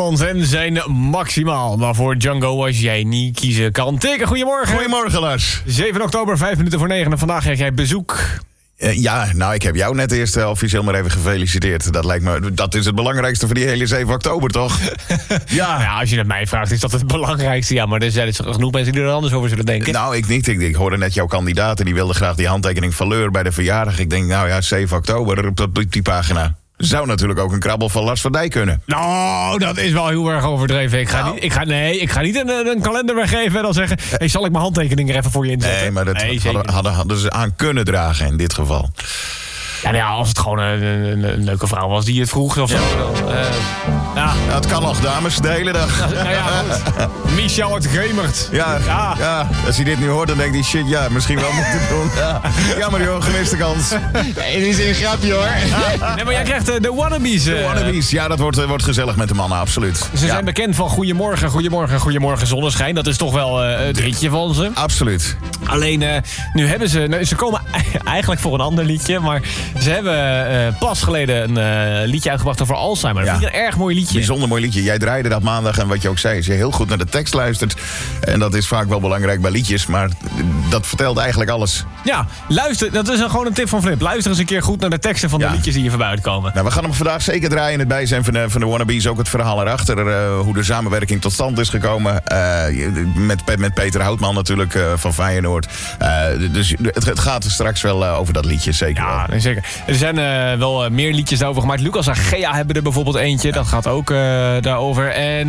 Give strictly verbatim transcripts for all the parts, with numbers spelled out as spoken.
Nederland en zijn maximaal. Maar voor Django, als jij niet kiezen kan tikken. Goedemorgen. Goedemorgen, Lars. zeven oktober, vijf minuten voor negen. En vandaag krijg jij bezoek. Uh, ja, nou, ik heb jou net eerst uh, officieel maar even gefeliciteerd. Dat lijkt me, dat is het belangrijkste voor die hele zeven oktober, toch? Ja. Nou ja, als je het mij vraagt, is dat het belangrijkste. Ja, maar er zijn genoeg mensen die er anders over zullen denken. Nou, ik niet. Ik, ik hoorde net jouw kandidaat en die wilde graag die handtekening van Leur bij de verjaardag. Ik denk, nou ja, zeven oktober op, op die pagina. Zou natuurlijk ook een krabbel van Lars van Dijk kunnen. Nou, dat is wel heel erg overdreven. Ik ga nou. niet, ik ga, nee, ik ga niet een, een kalender weggeven en dan zeggen... Hey, zal ik mijn handtekening er even voor je inzetten? Nee, maar dat nee, hadden, hadden, hadden ze aan kunnen dragen in dit geval. Ja, nou ja, als het gewoon een, een, een leuke vrouw was die het vroeg of zo. Ja. Dan, uh, ja. Ja, het kan nog, dames, de hele dag. Nou, nou ja, goed. Michel het Gemert. Ja, ja. ja, als hij dit nu hoort, dan denkt hij... shit, ja, misschien wel moeten doen. Ja. Jammer joh, gemiste kans. Nee, dit is een grapje hoor. Nee, maar jij krijgt uh, de wannabes. Uh. De wannabes, ja, dat wordt, uh, wordt gezellig met de mannen, absoluut. Ze ja. zijn bekend van Goedemorgen, Goedemorgen, Goedemorgen zonneschijn. Dat is toch wel uh, het ritje van ze. Absoluut. Alleen, uh, nu hebben ze... Nou, ze komen eigenlijk voor een ander liedje, maar ze hebben... Uh, pas geleden een uh, liedje uitgebracht over Alzheimer. Dat ja. vind ik een erg mooi liedje. Bijzonder mooi liedje. Jij draaide dat maandag en wat je ook zei... als je heel goed naar de tekst luistert... en dat is vaak wel belangrijk bij liedjes... maar dat vertelt eigenlijk alles. Ja, luister. Dat is een, gewoon een tip van Flip. Luister eens een keer goed naar de teksten van de ja. liedjes die hier voorbij uitkomen. Nou, we gaan hem vandaag zeker draaien in het bijzijn van de, van de wannabes. Ook het verhaal erachter. Uh, hoe de samenwerking tot stand is gekomen. Uh, met, met Peter Houtman natuurlijk uh, van Feyenoord. Uh, dus het, het gaat straks wel uh, over dat liedje, zeker Ja, wel. nee, zeker. Er zijn uh, wel uh, meer liedjes daarover gemaakt. Lucas Agea hebben er bijvoorbeeld eentje. Ja. Dat gaat ook uh, daarover. En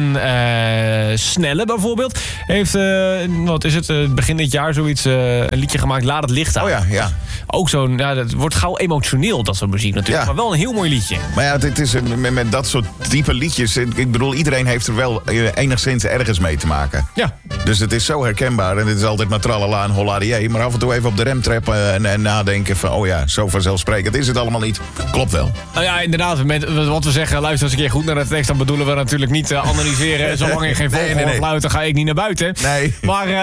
uh, Snelle bijvoorbeeld heeft, uh, wat is het, uh, begin dit jaar zoiets, uh, een liedje gemaakt. Laat het licht aan. Oh ja, ja. Ook zo'n, ja, dat wordt gauw emotioneel, dat soort muziek natuurlijk. Ja. Maar wel een heel mooi liedje. Maar ja, dit is met, met dat soort type liedjes. Ik bedoel, iedereen heeft er wel enigszins ergens mee te maken. Ja. Dus het is zo herkenbaar. En het is altijd maar tralala en holladier. Maar af en toe even op de rem trappen en, en nadenken van... oh ja, zo vanzelfsprekend is het allemaal niet. Klopt wel. Nou ja, inderdaad. Met wat we zeggen, luister eens een keer goed naar de tekst. Dan bedoelen we natuurlijk niet uh, analyseren. Zolang je geen vogel nee, nee, nee. fluit, dan ga ik niet naar buiten. Nee. Maar, uh,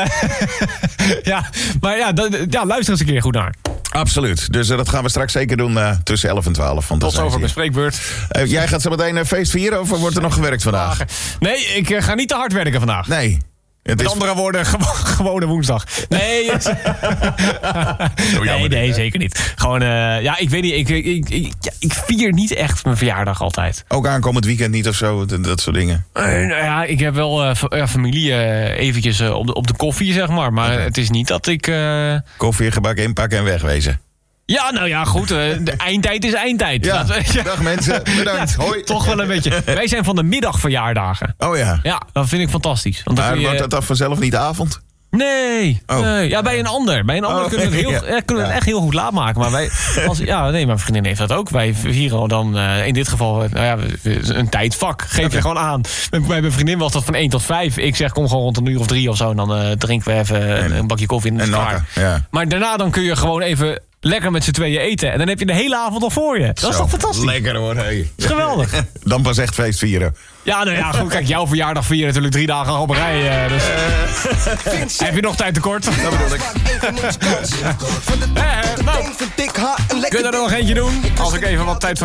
ja, maar ja, d- ja, luister eens een keer goed naar. Absoluut. Dus uh, dat gaan we straks zeker doen uh, tussen elf en twaalf. Want tot over mijn spreekbeurt. Uh, jij gaat zo meteen een feest vieren of wordt er nog gewerkt vandaag? Nee, ik uh, ga niet te hard werken vandaag. Nee. Het Met is... andere woorden, gewo- gewone woensdag. Nee, oh, nee, nee, zeker niet. Gewoon, uh, ja, ik weet niet, ik, ik, ik, ja, ik vier niet echt mijn verjaardag altijd. Ook aankomend weekend niet of zo, dat, dat soort dingen? Uh, nou ja, ik heb wel uh, ja, familie uh, eventjes uh, op, de, op de koffie, zeg maar. Maar okay. Het is niet dat ik... Uh... Koffie, gebak inpakken en wegwezen. Ja, nou ja, goed. Uh, de eindtijd is eindtijd. Ja, dat, ja. Dag mensen, bedankt. Ja, hoi. Toch wel een beetje. Wij zijn van de middagverjaardagen. Oh ja. Ja, dat vind ik fantastisch. Want maar dan je... wordt dat dan vanzelf niet avond? Nee, oh. nee. Ja, bij een ander. Bij een ander oh, kunnen we het, heel, ja. ja, kunnen we het ja. echt heel goed laat maken. Maar wij, als, ja, nee, mijn vriendin heeft dat ook. Wij vieren dan uh, in dit geval nou ja, een tijdvak. Geef okay. je gewoon aan. Bij mijn vriendin was dat van één tot vijf. Ik zeg, kom gewoon rond een uur of drie of zo. En dan uh, drinken we even en, een bakje koffie en, en klaar. Ja. Maar daarna dan kun je gewoon even... lekker met z'n tweeën eten. En dan heb je de hele avond al voor je. Dat Zo, is toch fantastisch? Lekker hoor. Hey. Dat is geweldig. Dan pas echt feest vieren. Ja, nou ja, goed. Kijk, jouw verjaardag vier je natuurlijk drie dagen op een rij. Uh, dus uh, heb je nog tijd tekort? Dat bedoel ik. eh, nou, kun je er nog eentje doen? Als ik even wat tijd van